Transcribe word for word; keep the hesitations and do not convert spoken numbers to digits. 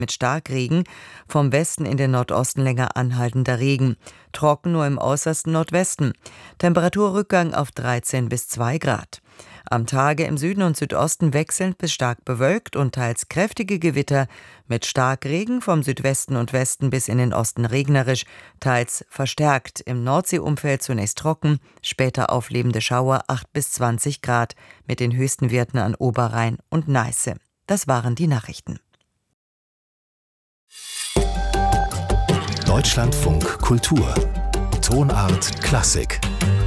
mit Starkregen, vom Westen in den Nordosten länger anhaltender Regen. Trocken nur im äußersten Nordwesten. Temperaturrückgang auf dreizehn bis zwei Grad. Am Tage im Süden und Südosten wechselnd bis stark bewölkt und teils kräftige Gewitter mit Starkregen vom Südwesten und Westen bis in den Osten regnerisch, teils verstärkt. Im Nordseeumfeld zunächst trocken, später auflebende Schauer acht bis zwanzig Grad mit den höchsten Werten an Oberrhein und Neiße. Das waren die Nachrichten. Deutschlandfunk Kultur. Tonart Klassik.